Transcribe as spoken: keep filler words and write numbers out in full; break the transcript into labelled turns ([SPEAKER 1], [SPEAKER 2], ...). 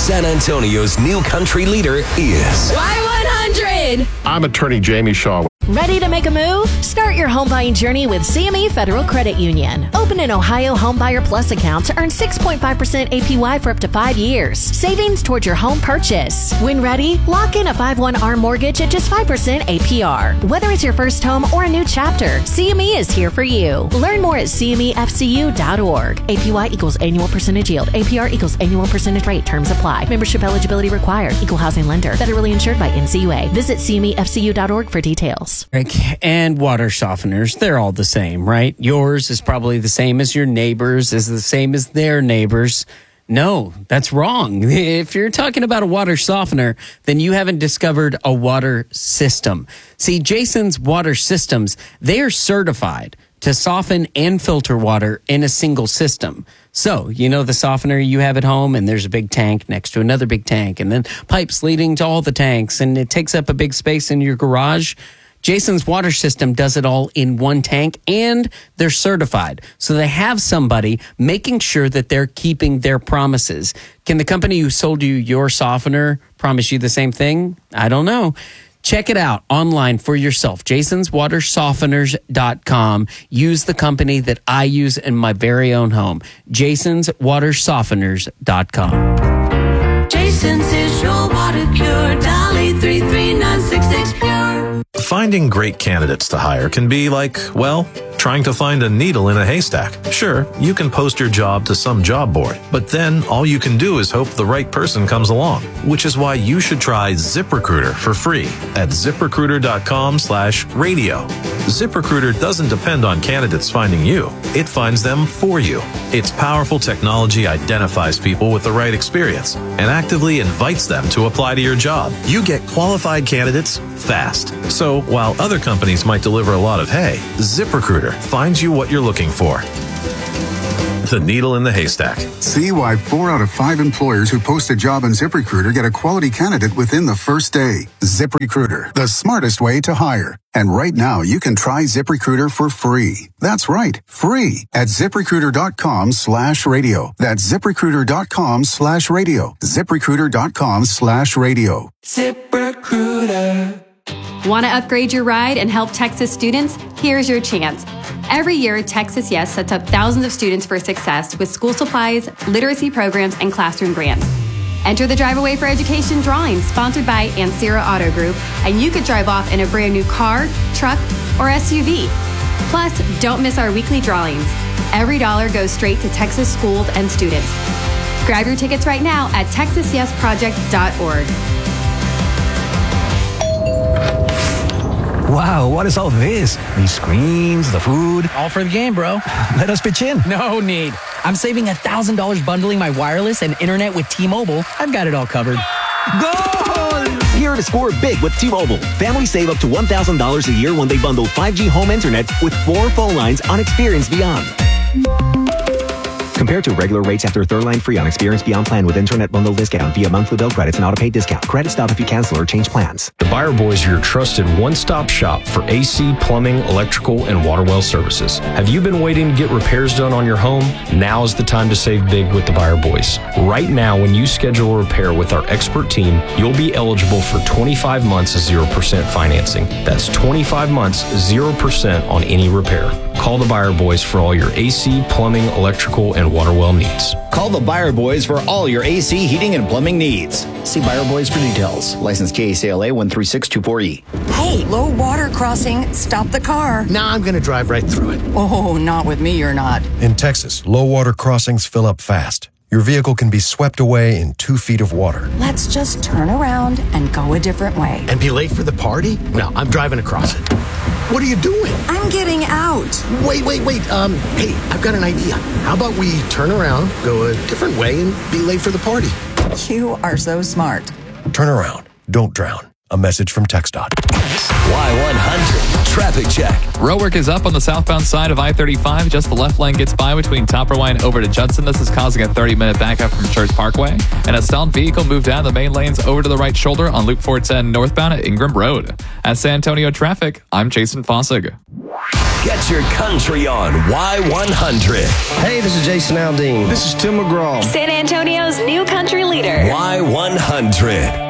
[SPEAKER 1] San Antonio's new country leader is
[SPEAKER 2] Y one hundred.
[SPEAKER 3] I'm attorney Jamie Shaw.
[SPEAKER 2] Ready to make a move? Start your home buying journey with C M E Federal Credit Union. Open an Ohio Homebuyer Plus account to earn six point five percent A P Y for up to five years. Savings towards your home purchase. When ready, lock in a five one A R M mortgage at just five percent A P R. Whether it's your first home or a new chapter, C M E is here for you. Learn more at C M E F C U dot org. A P Y equals annual percentage yield. A P R equals annual percentage rate. Terms apply. Membership eligibility required. Equal housing lender. Federally insured by N C U A. Visit C M E F C U dot org for details.
[SPEAKER 4] And water softeners, they're all the same, right? Yours is probably the same as your neighbor's, is the same as their neighbor's. No, that's wrong. If you're talking about a water softener, then you haven't discovered a water system. See, Jason's Water Systems, they are certified to soften and filter water in a single system. So, you know the softener you have at home, and there's a big tank next to another big tank, and then pipes leading to all the tanks, and it takes up a big space in your garage. Jason's Water System does it all in one tank, and they're certified. So they have somebody making sure that they're keeping their promises. Can the company who sold you your softener promise you the same thing? I don't know. Check it out online for yourself, jasons water softeners dot com. Use the company that I use in my very own home, jasons water softeners dot com.
[SPEAKER 5] Jason's is your water cure. Dolly three three nine six six pure.
[SPEAKER 6] Finding great candidates to hire can be like, well, trying to find a needle in a haystack. Sure, you can post your job to some job board, but then all you can do is hope the right person comes along, which is why you should try ZipRecruiter for free at ZipRecruiter.com slash radio. ZipRecruiter doesn't depend on candidates finding you. It finds them for you. Its powerful technology identifies people with the right experience and actively invites them to apply to your job. You get qualified candidates fast. So while other companies might deliver a lot of hay, ZipRecruiter finds you what you're looking for. The needle in the haystack.
[SPEAKER 7] See why four out of five employers who post a job on ZipRecruiter get a quality candidate within the first day. ZipRecruiter, the smartest way to hire. And right now, you can try ZipRecruiter for free. That's right, free at ZipRecruiter.com slash radio. That's ZipRecruiter.com slash radio. ZipRecruiter.com slash radio.
[SPEAKER 5] ZipRecruiter.
[SPEAKER 8] Want to upgrade your ride and help Texas students? Here's your chance. Every year, Texas Yes sets up thousands of students for success with school supplies, literacy programs, and classroom grants. Enter the Drive Away for Education drawing sponsored by Ancira Auto Group, and you could drive off in a brand new car, truck, or S U V. Plus, don't miss our weekly drawings. Every dollar goes straight to Texas schools and students. Grab your tickets right now at texas yes project dot org.
[SPEAKER 9] Wow, what is all this? These screens, the food.
[SPEAKER 10] All for the game, bro.
[SPEAKER 9] Let us pitch in.
[SPEAKER 10] No need. I'm saving one thousand dollars bundling my wireless and internet with T-Mobile. I've got it all covered.
[SPEAKER 9] Goal! Here to score big with T-Mobile. Families save up to one thousand dollars a year when they bundle five G home internet with four phone lines on Experience Beyond. Compared to regular rates after third line free on Experience Beyond plan with internet bundle discount via monthly bill credits and auto-pay discount. Credit stop if you cancel or change plans.
[SPEAKER 11] The Buyer Boys are your trusted one-stop shop for A C, plumbing, electrical, and water well services. Have you been waiting to get repairs done on your home? Now is the time to save big with the Buyer Boys. Right now, when you schedule a repair with our expert team, you'll be eligible for twenty-five months of zero percent financing. That's twenty-five months, zero percent on any repair. Call the Buyer Boys for all your A C, plumbing, electrical, and water well needs.
[SPEAKER 12] Call the Buyer Boys for all your A C, heating, and plumbing needs. See Buyer Boys for details. License K A C L A one three six two four E.
[SPEAKER 13] Hey, low water crossing. Stop the car.
[SPEAKER 14] Nah, I'm going to drive right through it.
[SPEAKER 13] Oh, not with me, you're not.
[SPEAKER 15] In Texas, low water crossings fill up fast. Your vehicle can be swept away in two feet of water.
[SPEAKER 13] Let's just turn around and go a different way.
[SPEAKER 14] And be late for the party? No, I'm driving across it. What are you doing?
[SPEAKER 13] I'm getting out.
[SPEAKER 14] Wait, wait, wait. Um, hey, I've got an idea. How about we turn around, go a different way, and be late for the party?
[SPEAKER 13] You are so smart.
[SPEAKER 15] Turn around. Don't drown. A message from TxDOT.
[SPEAKER 1] Y one hundred Traffic Check.
[SPEAKER 16] Road work is up on the southbound side of I thirty-five. Just the left lane gets by between Topperwine and over to Judson. This is causing a thirty-minute backup from Church Parkway. And a stalled vehicle moved down the main lanes over to the right shoulder on Loop four ten northbound at Ingram Road. At San Antonio Traffic, I'm Jason Fossig.
[SPEAKER 1] Get your country on Y one hundred.
[SPEAKER 17] Hey, this is Jason Aldean.
[SPEAKER 18] This is Tim McGraw.
[SPEAKER 2] San Antonio's new country leader.
[SPEAKER 3] leader.
[SPEAKER 1] Y one hundred.